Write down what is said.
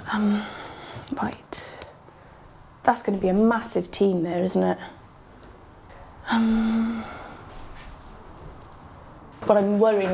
Right. That's going to be a massive team there, isn't it? But I'm worrying